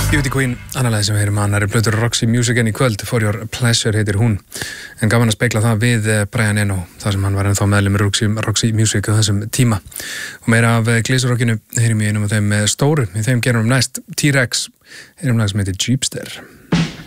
Beauty Queen, annarlega sem við heyrum annari plötur Roxy Music en í kvöld, For Your Pleasure heitir hún. En gaman að speikla það við Brian Eno, þar sem hann var ennþá meðlumur Roxy Music á þessum tíma. Og meira af gleysrockinu heyrum við einum af þeim stóru, í þeim gerum við næst T-Rex, heyrum lag sem heitir Jeepster.